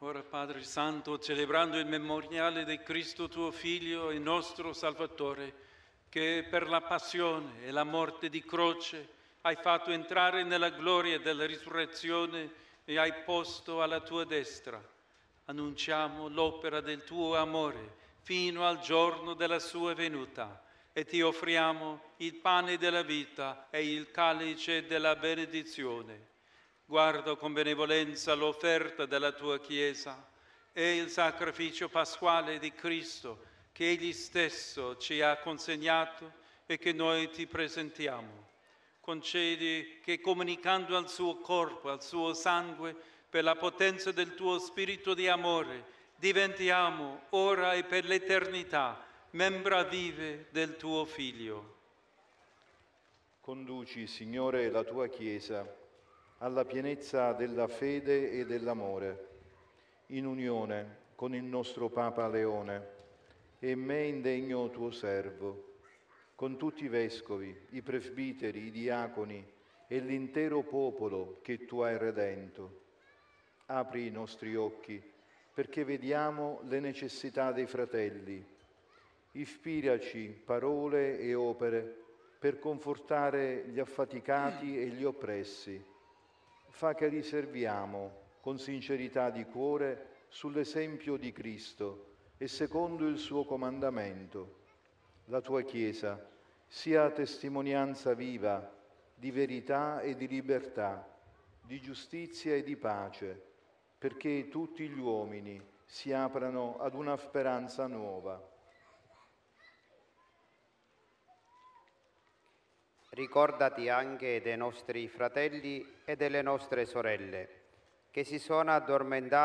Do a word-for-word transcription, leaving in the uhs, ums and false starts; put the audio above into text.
Ora, Padre Santo, celebrando il memoriale di Cristo tuo Figlio e nostro Salvatore, che per la passione e la morte di croce hai fatto entrare nella gloria della risurrezione e hai posto alla tua destra, annunciamo l'opera del tuo amore fino al giorno della sua venuta e ti offriamo il pane della vita e il calice della benedizione. Guarda con benevolenza l'offerta della tua Chiesa e il sacrificio pasquale di Cristo che Egli stesso ci ha consegnato e che noi ti presentiamo. Concedi che comunicando al suo corpo, al suo sangue, per la potenza del tuo spirito di amore, diventiamo ora e per l'eternità membra vive del tuo Figlio. Conduci, Signore, la tua Chiesa alla pienezza della fede e dell'amore, in unione con il nostro Papa Leone e me indegno tuo servo, con tutti i vescovi, i presbiteri, i diaconi e l'intero popolo che tu hai redento. Apri i nostri occhi perché vediamo le necessità dei fratelli. Ispiraci parole e opere per confortare gli affaticati e gli oppressi. Fa che riserviamo con sincerità di cuore sull'esempio di Cristo e secondo il suo comandamento. La tua Chiesa sia testimonianza viva di verità e di libertà, di giustizia e di pace, perché tutti gli uomini si aprano ad una speranza nuova. Ricordati anche dei nostri fratelli e delle nostre sorelle che si sono addormentati